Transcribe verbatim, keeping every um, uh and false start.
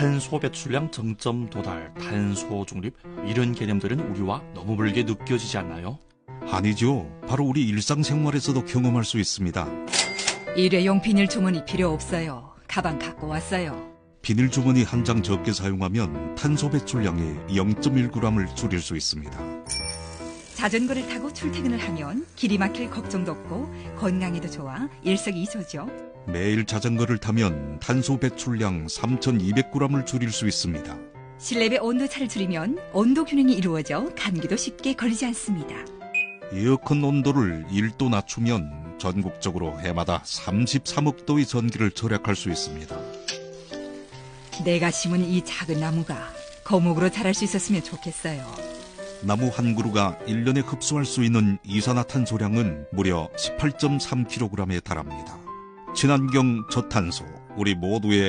탄소 배출량 정점 도달, 탄소 중립 이런 개념들은 우리와 너무 멀게 느껴지지 않나요? 아니죠. 바로 우리 일상생활에서도 경험할 수 있습니다. 일회용 비닐 주머니 필요 없어요. 가방 갖고 왔어요. 비닐 주머니 한 장 적게 사용하면 탄소 배출량의 영 점 일 그램을 줄일 수 있습니다. 자전거를 타고 출퇴근을 하면 길이 막힐 걱정도 없고 건강에도 좋아 일석이조죠. 매일 자전거를 타면 탄소 배출량 삼천이백 그램을 줄일 수 있습니다. 실내배 온도차를 줄이면 온도 균형이 이루어져 감기도 쉽게 걸리지 않습니다. 에어컨 온도를 일 도 낮추면 전국적으로 해마다 삼십삼억 도의 전기를 절약할 수 있습니다. 내가 심은 이 작은 나무가 거목으로 자랄 수 있었으면 좋겠어요. 나무 한 그루가 일 년에 흡수할 수 있는 이산화탄소량은 무려 십팔 점 삼 킬로그램에 달합니다. 친환경 저탄소, 우리 모두의